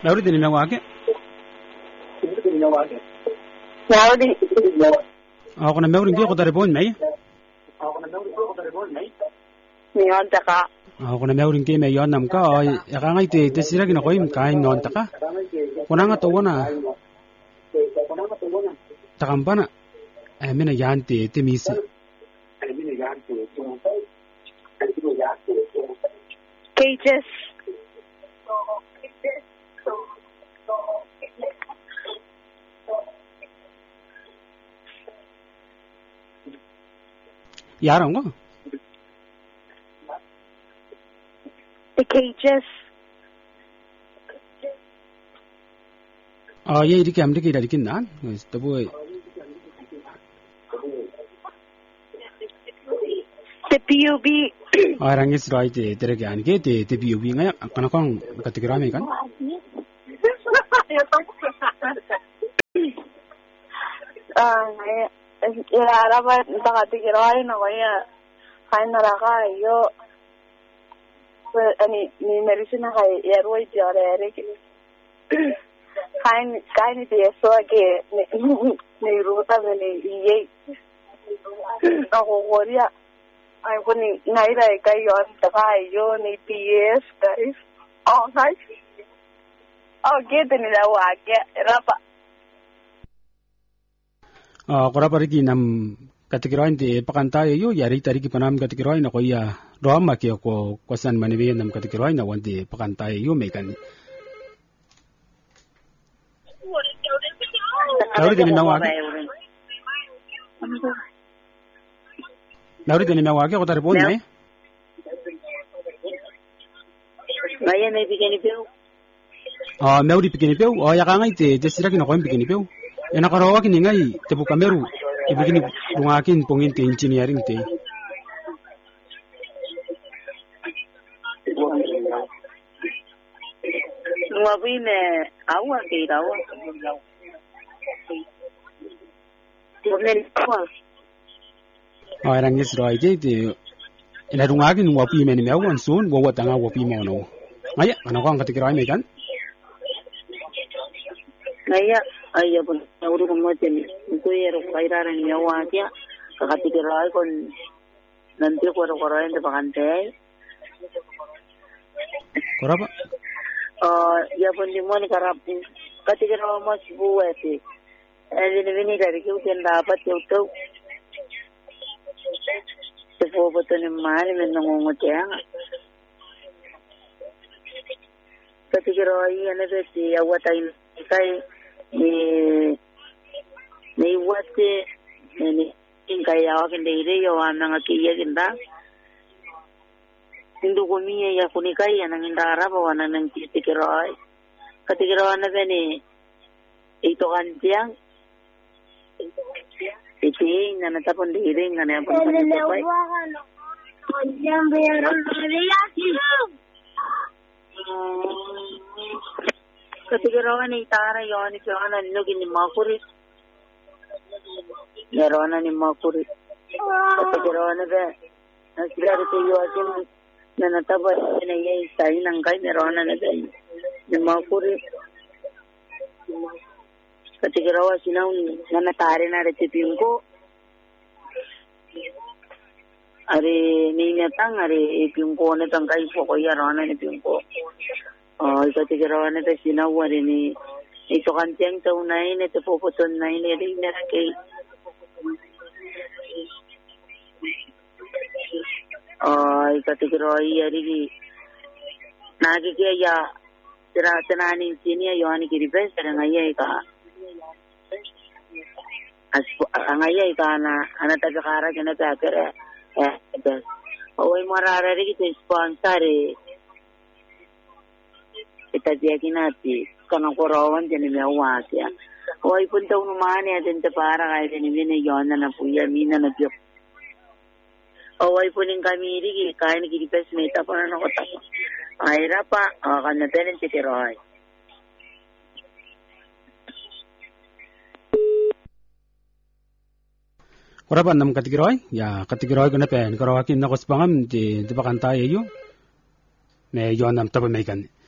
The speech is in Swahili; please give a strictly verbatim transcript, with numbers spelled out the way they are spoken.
Lauri din na wake. Lauri. Ako na meron ko tare bon may. Niyon taka. Ako na meron ke may yon nam ka ay ka ngai te te sira gina koy kain non taka. Kuna nga to wana. Takambana. Ay mina yan te te misi. Cages. Yaran ko. The cages. Ah, ye idik amde ke idik nan. Tabo The P U B. Ah, rangis rai te tere ke an ke te te P U B ngaya kana kong katikira me kan. Ah, ya araba ntakatigira wali na kaya kain naraka yo. Ani ni medicine kay yarwa jare yare ke. Kain kain ni eso ke ni ruta ni iye. Ako koria. Ay kuni naira kay yon takay yo ni P S guys. Oh, nice. Oh, gitu ni dawa ke rapa. Ah, kora pariki nam katikira inte pakanta yo yari tariki panam katikira na koya roama ke ko kosan manebe nam katikira na wante pakanta yo mekan. Lauri din na wake. Lauri din na wake ko tare bon may. Maya may bigyan ni Pio. Ah, meuri bigyan ni Pio. Oh, ya ka ngai te te sira kina ko bigyan ni Pio. Ena karawa kini ngai te bu kameru ibigini bungakin pongin te engineering te. Ngwabine awa ke dawa. Tumen kwa. Ah, rangis roi ke te ena bungakin ngwapi men me awan sun wo watanga wapi mo no. Ngaya ana ko katikira me kan. Ngaya ay pun uru kumatin ko yero kairaran yawa kya kakatikiray kon nanti ko ro ko ende bakante. Korapa? Ah, ya pun di mon karap katikiraw mas buwete. Ele ni vini dari ko ken dapat yuto. Tepo beto ni mali men ngomotya. Katikiraw ene beti awatain kai ni ni wate ni inga ya wakende ile yo ananga kiye kinda indu komiye ya kunikai ananga ndaraba wana nang tikirai katikira wana bene ito kantiang iti nana tapon dire ngane apon papai katikirawan ni tara yon ni yon ano gini makuri nerawana ni makuri katikirawan na be nasigari ko yo atin na nataba na yey sai nangkai nerawana na be ni makuri katikirawan sinaw na natare na resipin ko are ni nyatang are ipin ko na tangkai ko ko yarana ni pin ko. Oh, katikirawan na ta sinawari ni ito kantiang taunay na ito puputon na ini rin na kay oh, katikirawan yari ki nakikaya tira tananin sinya yohani kiripes tara ngayay ka as ngayay ka na anatagakara ka na kakara eh oy mararari kita sponsor eh ita dia kinati kana korawan jeni mewa ya oi pun tau no mane aden te para kai jeni mene yona na puya mina na jok oi pun ing kami ri kai ni ki pes meta pana no kota aira pa kana tenen te roi Korapa nam katikiroi ya katikiroi kana pen karawakin na kospangam di di bakanta yo me yonam taba mekan